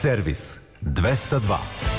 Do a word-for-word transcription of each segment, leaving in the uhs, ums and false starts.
Servis dvesta dva.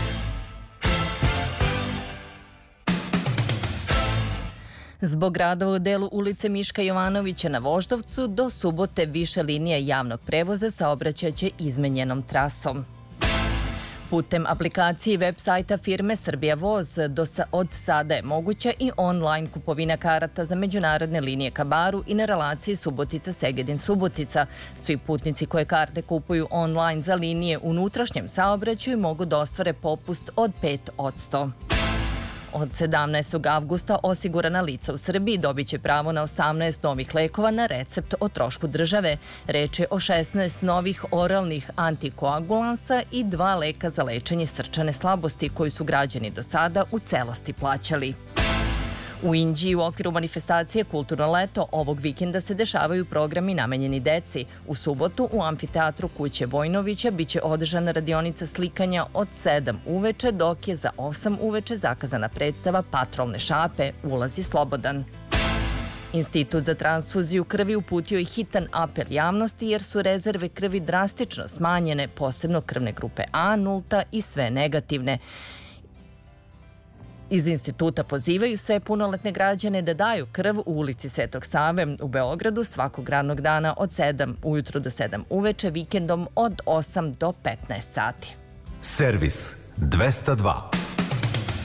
Zbog radova u delu ulice Miška Jovanovića na Voždovcu do subote više linija javnog prevoza saobraćaće izmenjenom trasom. Putem aplikacije i web sajta firme Srbija Voz od sada je moguća i online kupovina karata za međunarodne linije ka Baru i na relaciji Subotica-Segedin-Subotica. Svi putnici koje karte kupuju online za linije u unutrašnjem saobraćaju mogu da ostvare popust od pet posto. Od sedamnaestog avgusta osigurana lica u Srbiji dobit će pravo na osamnaest novih lekova na recept o trošku države. Reč je o šesnaest novih oralnih antikoagulansa i dva leka za lečenje srčane slabosti koji su građani do sada u celosti plaćali. U Inđiji u okviru manifestacije Kulturno leto ovog vikenda se dešavaju programi namenjeni deci. U subotu u amfiteatru Kuće Vojnovića biće održana radionica slikanja od sedam uveče, dok je za osam uveče zakazana predstava Patrolne šape, ulaz je slobodan. Institut za transfuziju krvi uputio je hitan apel javnosti jer su rezerve krvi drastično smanjene, posebno krvne grupe A, nulta i sve negativne. Iz instituta pozivaju sve punoletne građane da daju krv u ulici Svetog Save u Beogradu svakog radnog dana od sedam ujutru do sedam uveče, vikendom od osam do petnaest sati. Servis dvesta dva.